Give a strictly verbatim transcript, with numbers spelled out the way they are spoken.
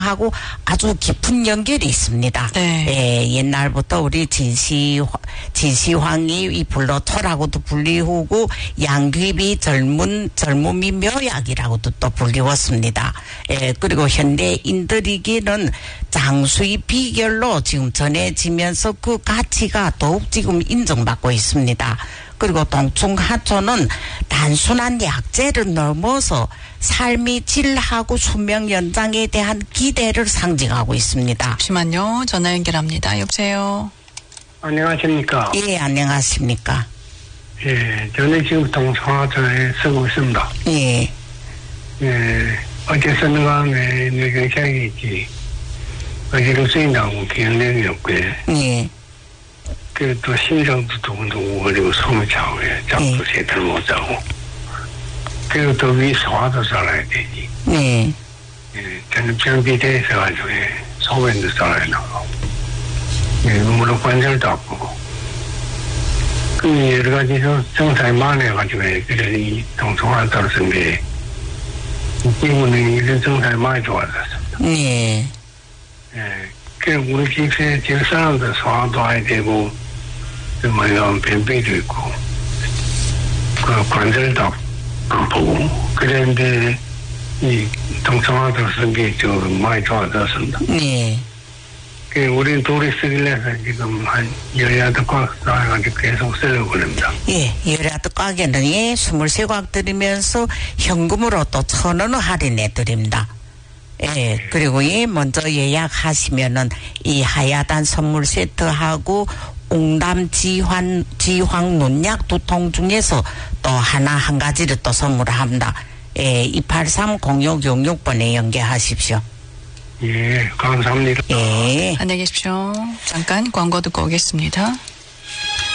하고 아주 깊은 연결이 있습니다. 네. 예, 옛날부터 우리 진시, 진시황이 이 불로토라고도 불리우고 양귀비 젊은, 젊음이 묘약이라고도 또 불리웠습니다. 예, 그리고 현대인들이기는 장수의 비결로 지금 전해지면서 그 가치가 더욱 지금 인정받고 있습니다. 그리고 동충하초는 단순한 약재를 넘어서 삶의 질하고 수명 연장에 대한 기대를 상징하고 있습니다. 잠시만요. 전화 연결합니다. 여보세요. 안녕하십니까. 예, 안녕하십니까. 예, 저는 지금 동성하초에 쓰고 있습니다. 예. 예, 어째서는 간에 내 경찰이 있지. 어제로 쓰인다고 기억력이 없고요. 예. 그리고 또 심장도 두근두근 거리고 숨을 차고, 잠도 예. 제대로 못 자고. 그리고 또 위 소화도 살아야 되지. 예. 예, 저는 병비대에 있어가지고, 예, 소변도 살아야 나고. 예, 무릎 관절도 아프고. 그 여러 가지 증상이 많아가지고, 예, 그래서 이 동성화도를 쓴 게, 이분은 이런 증상이 많이 좋아졌습니다. 예. 예, 그 우리 집에 집 사람들 소화도 해야 되고, 그 뭐야 변비도 있고, 그 관절도 아프고, 그랬는데 이 동성화도 쓴 게 좀 많이 좋아졌습니다. 예. 그 우리 둘이 쓰길래서 지금 한 열여덟 꽉 쌓아가지고 계속 쓰려고 합니다. 예, 열여덟 꽉에는 예, 스물세 꽉 드리면서 현금으로 또 천 원을 할인해 드립니다. 예, 그리고 예, 먼저 예약하시면은 이 하야단 선물 세트하고 옹담 지환, 지황 논약 두 통 중에서 또 하나 한 가지를 또 선물합니다. 예, 이팔삼 공육육육 번에 연계하십시오. 예, 감사합니다. 예. 안녕히 계십시오. 잠깐 광고 듣고 오겠습니다.